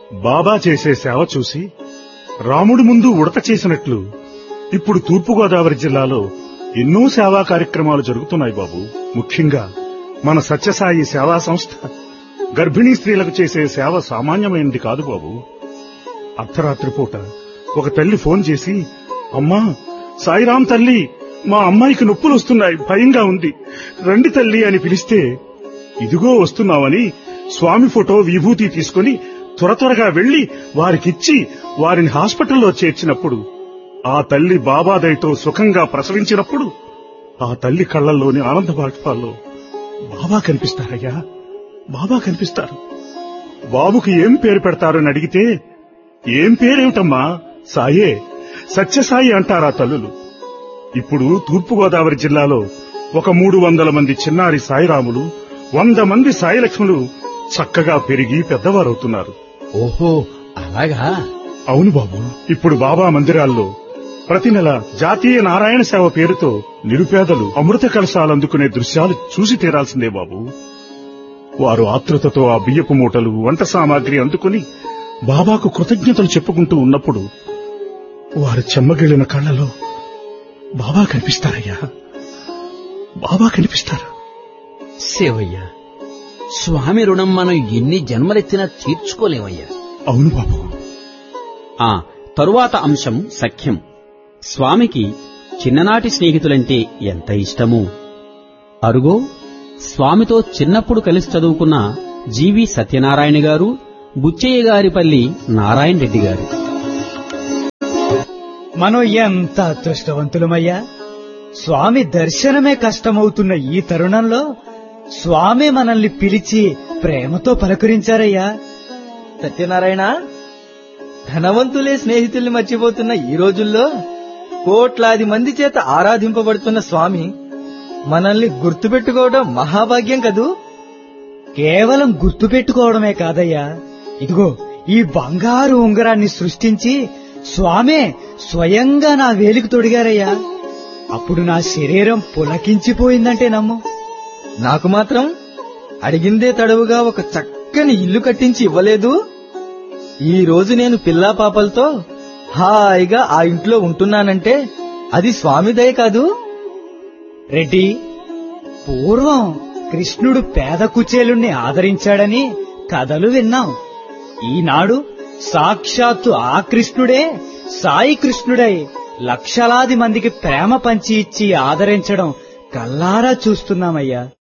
బాబా చేసే సేవ చూసి రాముడి ముందు ఉడత చేసినట్లు ఇప్పుడు తూర్పుగోదావరి జిల్లాలో ఎన్నో సేవా కార్యక్రమాలు జరుగుతున్నాయి బాబు. ముఖ్యంగా మన సత్యసాయి సేవా సంస్థ గర్భిణీ స్త్రీలకు చేసే సేవ సామాన్యమైనది కాదు బాబు. అర్ధరాత్రి పూట ఒక తల్లి ఫోన్ చేసి, అమ్మా సాయిరాం తల్లి, మా అమ్మాయికి నొప్పులు వస్తున్నాయి, భయంగా ఉంది, రండి తల్లి అని పిలిస్తే, ఇదిగో వస్తున్నామని స్వామి ఫోటో విభూతి తీసుకుని త్వరగా వెళ్లి వారికిచ్చి వారిని హాస్పిటల్లో చేర్చినప్పుడు, ఆ తల్లి బాబా దయతో సుఖంగా ప్రసవించినప్పుడు ఆ తల్లి కళ్లల్లోని ఆనంద బాష్పాల్లో బాబా కనిపిస్తారయ్యా, బాబా కనిపిస్తారు. బాబుకి ఏం పేరు పెడతారని అడిగితే, ఏం పేరేమిటమ్మా, సాయే, సత్యసాయి అంటారా తల్లులు. ఇప్పుడు తూర్పుగోదావరి జిల్లాలో ఒక 300 మంది చిన్నారి సాయిరాములు, 100 మంది సాయిలక్ష్ములు చక్కగా పెరిగి పెద్దవారవుతున్నారు. ఓహో, అలాగా? అవును బాబు. ఇప్పుడు బాబా మందిరాల్లో ప్రతి నెల జాతీయ నారాయణ సేవ పేరుతో నిరుపేదలు అమృత కలశాలు అందుకునే దృశ్యాలు చూసి తీరాల్సిందే బాబు. వారు ఆతృతతో ఆ బియ్యపు మూటలు, వంట సామాగ్రి అందుకుని బాబాకు కృతజ్ఞతలు చెప్పుకుంటూ ఉన్నప్పుడు వారు చెమ్మగిళ్లిన కళ్లలో బాబా కనిపిస్తారయ్యా, బాబా కనిపిస్తారు. శివయ్య, స్వామి రుణం మనం ఎన్ని జన్మలెత్తినా తీర్చుకోలేమయ్యా. అవును బాబు. తరువాత అంశం సఖ్యం. స్వామికి చిన్ననాటి స్నేహితులంటే ఎంత ఇష్టమో. అరుగో స్వామితో చిన్నప్పుడు కలిసి చదువుకున్న జీవి సత్యనారాయణ గారు, బుచ్చయ్య గారిపల్లి నారాయణ రెడ్డి గారు. మనం ఎంత అదృష్టవంతులమయ్యా. స్వామి దర్శనమే కష్టమవుతున్న ఈ తరుణంలో స్వామి మనల్ని పిలిచి ప్రేమతో పలకరించారయ్యా. సత్యనారాయణ, ధనవంతులే స్నేహితుల్ని మర్చిపోతున్న ఈ రోజుల్లో కోట్లాది మంది చేత ఆరాధింపబడుతున్న స్వామి మనల్ని గుర్తుపెట్టుకోవడం మహాభాగ్యం కదూ. కేవలం గుర్తుపెట్టుకోవడమే కాదయ్యా, ఇదిగో ఈ బంగారు ఉంగరాన్ని సృష్టించి స్వామే స్వయంగా నా వేలికి తొడిగారయ్యా. అప్పుడు నా శరీరం పులకించిపోయిందంటే నమ్ము. నాకు మాత్రం అడిగిందే తడవుగా ఒక చక్కని ఇల్లు కట్టించి ఇవ్వలేదు. ఈ రోజు నేను పిల్లా పాపలతో హాయిగా ఆ ఇంట్లో ఉంటున్నానంటే అది స్వామి దయ కాదు. రెడ్డి, పూర్వం కృష్ణుడు పేద కుచేలుణ్ణి ఆదరించాడని కథలు విన్నాం. ఈనాడు సాక్షాత్తు ఆ కృష్ణుడే సాయి కృష్ణుడై లక్షలాది మందికి ప్రేమ పంచి ఇచ్చి ఆదరించడం కల్లారా చూస్తున్నామయ్యా.